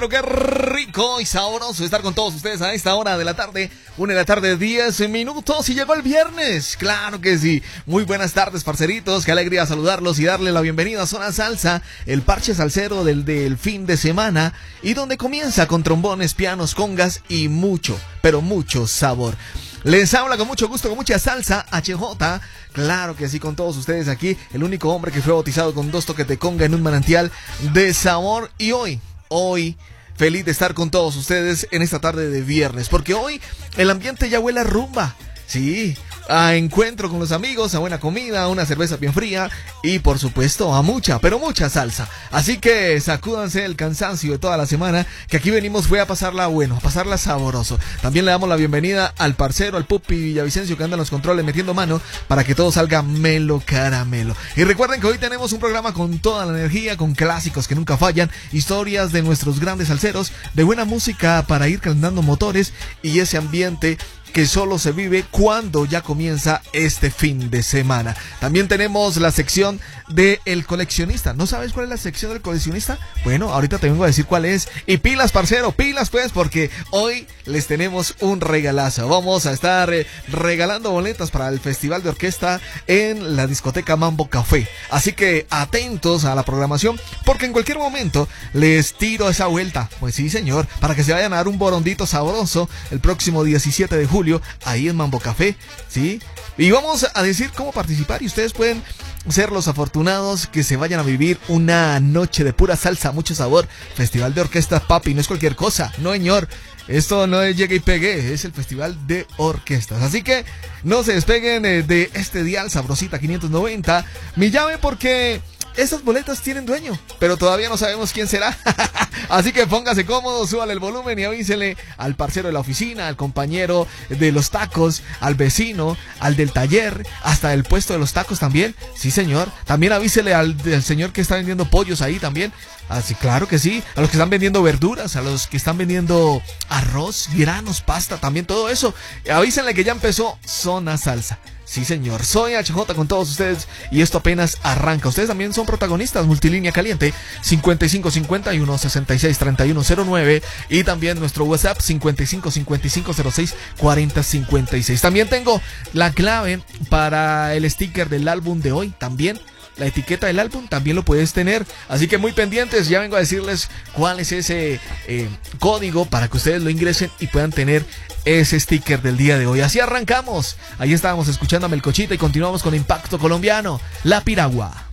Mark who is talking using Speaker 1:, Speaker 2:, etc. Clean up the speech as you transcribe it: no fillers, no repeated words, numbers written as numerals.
Speaker 1: pero qué rico y sabroso estar con todos ustedes a esta hora de la tarde. 1 de la tarde, 10 minutos y llegó el viernes. Claro que sí. Muy buenas tardes, parceritos. Qué alegría saludarlos y darle la bienvenida a Zona Salsa, el parche salsero del fin de semana, y donde comienza con trombones, pianos, congas y mucho, pero mucho sabor. Les habla con mucho gusto, con mucha salsa, HJ. Claro que sí, con todos ustedes aquí, el único hombre que fue bautizado con 2 toques de conga en un manantial de sabor. Y hoy, feliz de estar con todos ustedes en esta tarde de viernes, porque hoy el ambiente ya huele a rumba. Sí, a encuentro con los amigos, a buena comida, a una cerveza bien fría y por supuesto a mucha, pero mucha salsa. Así que sacúdanse el cansancio de toda la semana, que aquí venimos fue a pasarla bueno, a pasarla sabroso. También le damos la bienvenida al parcero, al Pupi Villavicencio, que anda en los controles metiendo mano para que todo salga melo caramelo. Y recuerden que hoy tenemos un programa con toda la energía, con clásicos que nunca fallan, historias de nuestros grandes salseros, de buena música para ir calentando motores y ese ambiente que solo se vive cuando ya comienza este fin de semana. También tenemos la sección de El Coleccionista. ¿No sabes cuál es la sección del coleccionista? Bueno, ahorita te vengo a decir cuál es. Y pilas, parcero, pilas pues, porque hoy les tenemos un regalazo. Vamos a estar regalando boletas para el Festival de Orquesta en la discoteca Mambo Café. Así que atentos a la programación, porque en cualquier momento les tiro esa vuelta. Pues sí, señor, para que se vayan a dar un borondito sabroso el próximo 17 de julio, ahí en Mambo Café, ¿sí? Y vamos a decir cómo participar y ustedes pueden ser los afortunados que se vayan a vivir una noche de pura salsa, mucho sabor. Festival de Orquestas, papi, no es cualquier cosa, no señor. Esto no es llegue y pegue, es el Festival de Orquestas. Así que no se despeguen de este dial Sabrosita 590. Mi llave, porque estas boletas tienen dueño, pero todavía no sabemos quién será. Así que póngase cómodo, súbale el volumen y avísele al parcero de la oficina, al compañero de los tacos, al vecino, al del taller, hasta el puesto de los tacos también. Sí, señor. También avísele al señor que está vendiendo pollos ahí también. Así, claro que sí. A los que están vendiendo verduras, a los que están vendiendo arroz, granos, pasta, también todo eso. Avísenle que ya empezó Zona Salsa. Sí, señor, soy HJ con todos ustedes y esto apenas arranca. Ustedes también son protagonistas. Multilínea caliente 5551 66 3109 y también nuestro WhatsApp 55 55 06 40 56. También tengo la clave para el sticker del álbum de hoy también. La etiqueta del álbum también lo puedes tener, así que muy pendientes. Ya vengo a decirles cuál es ese código para que ustedes lo ingresen y puedan tener ese sticker del día de hoy. Así arrancamos. Ahí estábamos escuchando a Melcochita y continuamos con Impacto Colombiano, La Piragua.